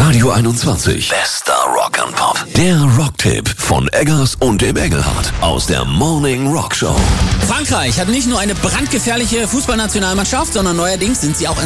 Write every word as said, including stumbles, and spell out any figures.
Radio einundzwanzig. Bester Rock and Pop. Der Rocktipp von Eggers und dem Engelhardt aus der Morning Rock Show. Frankreich hat nicht nur eine brandgefährliche Fußballnationalmannschaft, sondern neuerdings sind sie auch